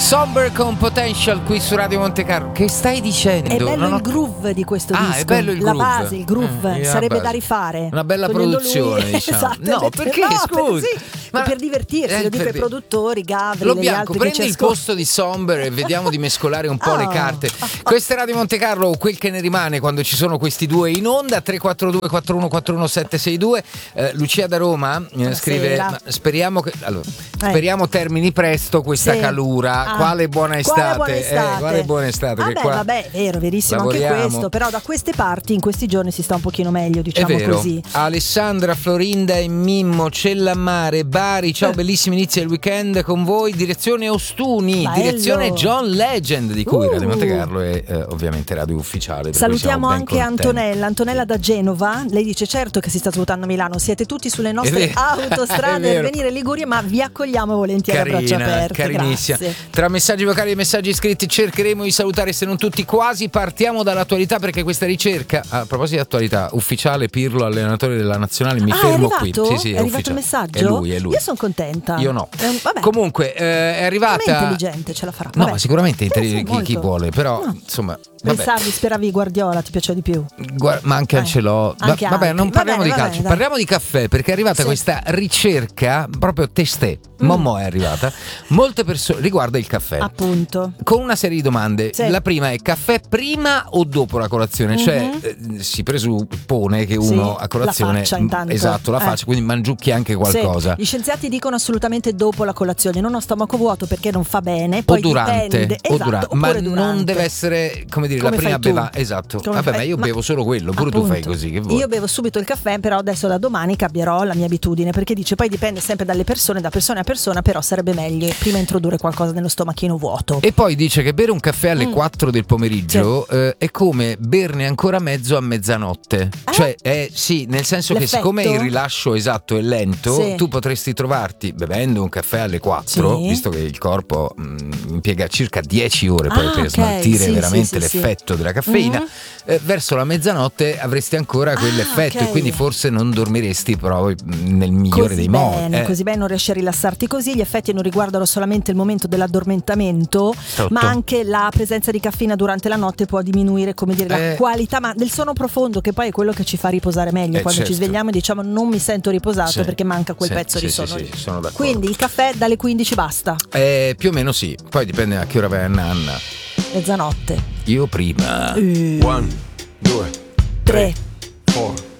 Somber con Potential qui su Radio Monte Carlo. Che stai dicendo? È bello il groove di questo disco. È bello il la groove. base, il groove sarebbe da rifare. Una bella produzione, lui. diciamo. Esatto, No, perché scusi? Per divertirsi, lo dico ai produttori, Gavri, Lo gli Bianco, altri prendi che il posto di Somber e vediamo di mescolare un po' le carte. Questa è Radio Monte Carlo, quel che ne rimane quando ci sono questi due in onda. 342 4141 762. Lucia da Roma scrive: speriamo termini presto questa calura. Quale buona estate. Quale buona estate. Vabbè, è vero, verissimo lavoriamo. Anche questo. Però da queste parti in questi giorni si sta un pochino meglio, diciamo è vero. Così. Alessandra, Florinda e Mimmo, Cellammare, Bari, ciao, bellissimi inizi del weekend con voi, direzione Ostuni, bello. Direzione John Legend, di cui Radio Monte Carlo è ovviamente radio ufficiale. Salutiamo anche Antonella da Genova. Lei dice: certo che si sta svuotando a Milano, siete tutti sulle nostre autostrade per venire in Liguria, ma vi accogliamo volentieri a braccia aperte. Carinissima. Grazie. Tra messaggi vocali e messaggi scritti cercheremo di salutare, se non tutti quasi. Partiamo dall'attualità, perché questa ricerca, a proposito di attualità, ufficiale Pirlo, allenatore della nazionale, mi fermo qui. Sì, è arrivato il messaggio? È lui. Io sono contenta. Io no. Vabbè. Comunque è arrivata. È intelligente, ce la farà. No, ma sicuramente chi vuole, però no. Insomma. Pensavi, speravi Guardiola, ti piaceva di più? Ma anche Ancelotti. Vabbè, non parliamo di calcio, parliamo di caffè, perché è arrivata questa ricerca proprio testè. Mommo è arrivata. Molte persone riguarda il caffè. Appunto. Con una serie di domande. Sì. La prima è: caffè prima o dopo la colazione? Cioè si presuppone che uno a colazione la faccia intanto. Esatto, la faccia, quindi mangiucchi anche qualcosa. Sì. Gli scienziati dicono assolutamente dopo la colazione, non a stomaco vuoto perché non fa bene, poi o durante, dipende, esatto, ma durante. Non deve essere, come dire, come la prima bevanda. Esatto. Vabbè, ma io bevo solo quello, pure appunto, tu fai così, che vuoi? Io bevo subito il caffè, però adesso da domani cambierò la mia abitudine, perché dice poi dipende sempre dalle persone, da persona a persona, però sarebbe meglio prima introdurre qualcosa nello stomachino vuoto. E poi dice che bere un caffè alle 4 del pomeriggio è come berne ancora mezzo a mezzanotte. Cioè sì, nel senso che siccome il rilascio esatto è lento, tu potresti trovarti bevendo un caffè alle 4, visto che il corpo impiega circa 10 ore poi per smaltire veramente l'effetto della caffeina, verso la mezzanotte avresti ancora quell'effetto e quindi forse non dormiresti proprio nel migliore dei modi. Così bene, non riesci a rilassarti così. Gli effetti non riguardano solamente il momento dell'addormentamento, ma anche la presenza di caffeina durante la notte può diminuire, come dire, la qualità del sonno profondo, che poi è quello che ci fa riposare meglio. Quando ci svegliamo e diciamo non mi sento riposato perché manca quel pezzo di sonno. Sì, sono d'accordo. Quindi il caffè dalle 15 basta. Più o meno sì, poi dipende a che ora vai a nanna. Mezzanotte. Io prima. 1, 2, 3, 4